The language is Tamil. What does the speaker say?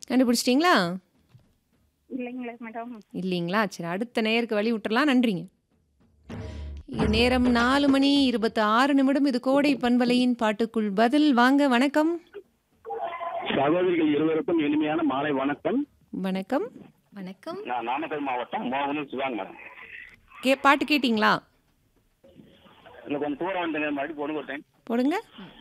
கண்டுபிடிச்சிட்டீங்களா? இல்லைங்களே மேடம். இல்லீங்களா? சரி அடுத்த நேயருக்கு வழி விட்டுறலாம். நன்றிங்க. நேரம் 4 மணி 26 நிமிடம். இது கோடை பண்பலையின் பாட்டுக்குள் பதில். வாங்க வணக்கம். சகோதரிகள் இருவருக்கும் இனிமையான மாலை வணக்கம். வணக்கம். வணக்கம். நான் நாமக்கல் மாவட்டம் மோகனூர் சிவாங்க மேடம். பாட்டு கேட்டீங்களா? இல்லை கொஞ்சம் தூரம் வந்துங்க மறுபடியும் போடுங்க ஒரு டைம். போடுங்க.